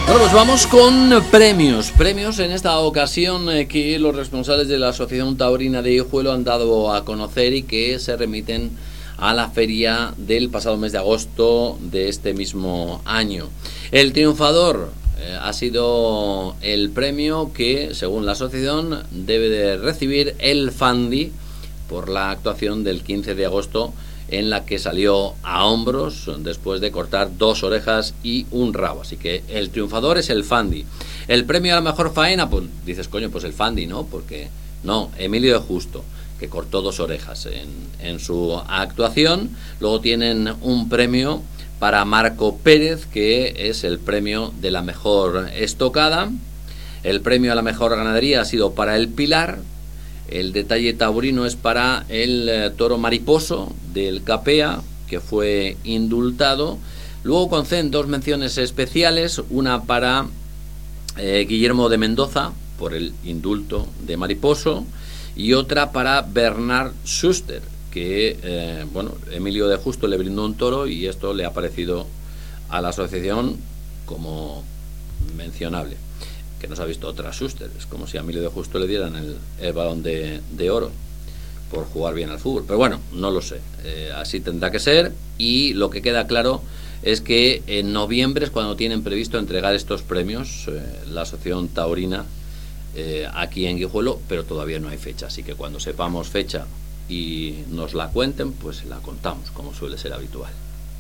Bueno, pues vamos con premios. Premios en esta ocasión que los responsables de la Asociación Taurina de Guijuelo han dado a conocer y que se remiten a la feria del pasado mes de agosto de este mismo año. El triunfador ha sido el premio que, según la asociación, debe de recibir el Fandi por la actuación del 15 de agosto en la que salió a hombros después de cortar 2 orejas y un rabo. Así que el triunfador es el Fandi. El premio a la mejor faena, pues dices, coño, pues el Fandi, ¿no? Porque no, Emilio de Justo, que cortó 2 orejas en su actuación. Luego tienen un premio para Marco Pérez, que es el premio de la mejor estocada. El premio a la mejor ganadería ha sido para el Pilar. El detalle taurino es para el toro mariposo del Capea, que fue indultado. Luego conceden 2 menciones especiales, una para Guillermo de Mendoza, por el indulto de mariposo, y otra para Bernard Schuster, que, Emilio de Justo le brindó un toro y esto le ha parecido a la asociación como mencionable. Que no se ha visto otra Schuster. Es como si a Emilio de Justo le dieran el balón de oro por jugar bien al fútbol. Pero bueno, no lo sé. Así tendrá que ser. Y lo que queda claro es que en noviembre es cuando tienen previsto entregar estos premios, la Asociación Taurina, aquí en Guijuelo, pero todavía no hay fecha. Así que cuando sepamos fecha y nos la cuenten, pues la contamos, como suele ser habitual.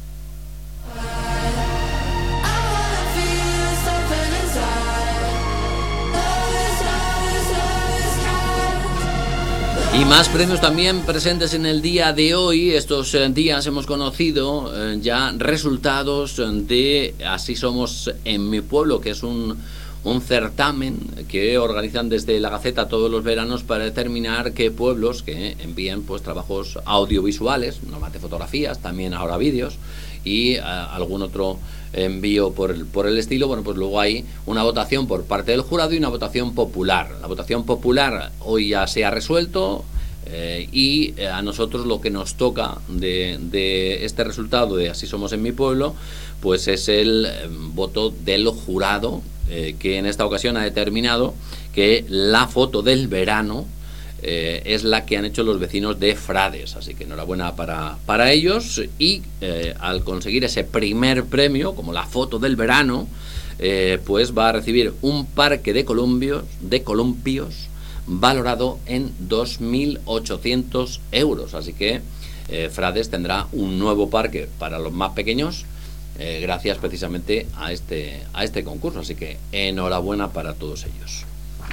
Y más premios también presentes en el día de hoy. Estos días hemos conocido ya resultados de Así Somos en mi pueblo, que es un certamen que organizan desde la Gaceta todos los veranos para determinar qué pueblos que envíen pues trabajos audiovisuales, normalmente fotografías, también ahora vídeos y algún otro envío por el estilo. Bueno, pues luego hay una votación por parte del jurado y una votación popular. La votación popular hoy ya se ha resuelto y a nosotros lo que nos toca de este resultado de Así Somos en mi pueblo, pues es el voto del jurado, que en esta ocasión ha determinado que la foto del verano es la que han hecho los vecinos de Frades, así que enhorabuena para ellos. Y al conseguir ese primer premio, como la foto del verano, pues va a recibir un parque de columpios valorado en 2.800 euros, así que Frades tendrá un nuevo parque para los más pequeños, gracias precisamente a este concurso, así que enhorabuena para todos ellos.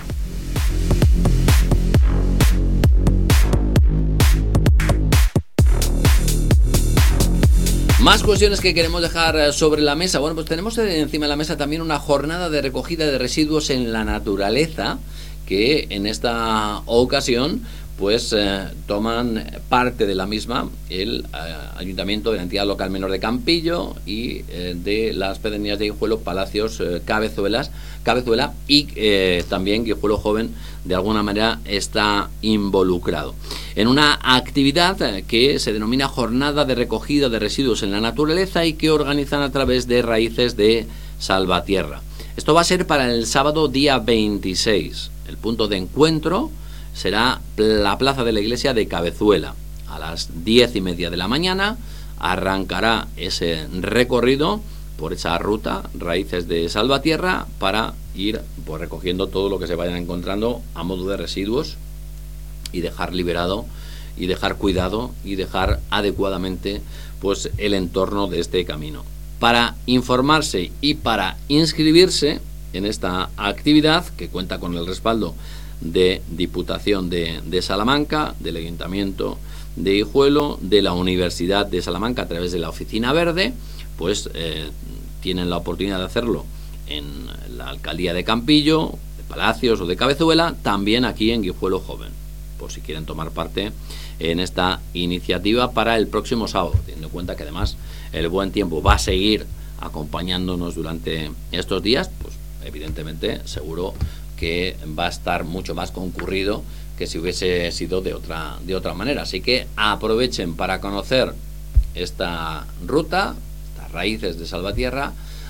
Más cuestiones que queremos dejar sobre la mesa. Bueno, pues tenemos encima de la mesa también una jornada de recogida de residuos en la naturaleza, que en esta ocasión pues toman parte de la misma el Ayuntamiento de la entidad local menor de Campillo y de las pedanías de Guijuelo, Palacios, Cabezuela y también Guijuelo Joven de alguna manera está involucrado en una actividad que se denomina Jornada de Recogida de Residuos en la Naturaleza y que organizan a través de Raíces de Salvatierra. Esto va a ser para el sábado día 26. El punto de encuentro será la plaza de la iglesia de Cabezuela. A las 10:30 de la mañana arrancará ese recorrido por esa ruta Raíces de Salvatierra para ir pues recogiendo todo lo que se vayan encontrando a modo de residuos y dejar liberado y dejar cuidado y dejar adecuadamente pues el entorno de este camino. Para informarse y para inscribirse en esta actividad, que cuenta con el respaldo de Diputación de Salamanca, del Ayuntamiento de Guijuelo, de la Universidad de Salamanca a través de la Oficina Verde, pues tienen la oportunidad de hacerlo en la Alcaldía de Campillo, de Palacios o de Cabezuela, también aquí en Guijuelo Joven, por si quieren tomar parte en esta iniciativa para el próximo sábado, teniendo en cuenta que además el buen tiempo va a seguir acompañándonos durante estos días, pues evidentemente seguro que va a estar mucho más concurrido que si hubiese sido de otra manera. Así que aprovechen para conocer esta ruta, estas Raíces de Salvatierra,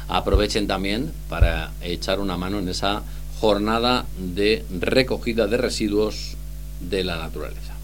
aprovechen también para echar una mano en esa jornada de recogida de residuos de la naturaleza.